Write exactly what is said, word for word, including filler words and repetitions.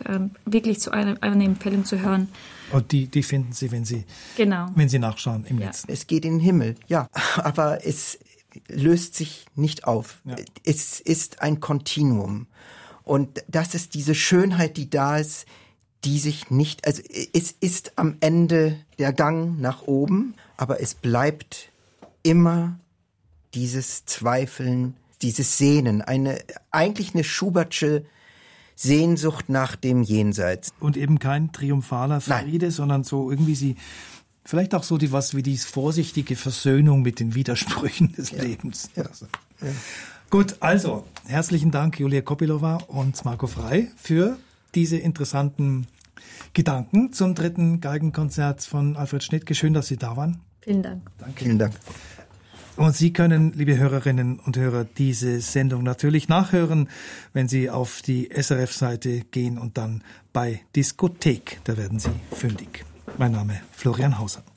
ähm, wirklich zu einer, einer Empfehlung zu hören. Und die, die finden Sie, wenn Sie, genau. wenn Sie nachschauen im ja. Netz. Es geht in den Himmel, ja, aber es löst sich nicht auf. Ja. Es ist ein Kontinuum. Und das ist diese Schönheit, die da ist, die sich nicht, also es ist am Ende der Gang nach oben, aber es bleibt immer dieses Zweifeln, dieses Sehnen, eine, eigentlich eine Schubertsche Sehnsucht nach dem Jenseits. Und eben kein triumphaler Friede, Nein. sondern so irgendwie sie, vielleicht auch so die was wie die vorsichtige Versöhnung mit den Widersprüchen des ja. Lebens. Ja. Also. Ja. Gut, also herzlichen Dank Julia Kopylova und Marco Frey für diese interessanten Gedanken zum dritten Geigenkonzert von Alfred Schnittke. Schön, dass Sie da waren. Vielen Dank. Danke. Vielen Dank. Und Sie können, liebe Hörerinnen und Hörer, diese Sendung natürlich nachhören, wenn Sie auf die S R F-Seite gehen und dann bei Diskothek, da werden Sie fündig. Mein Name Florian Hauser.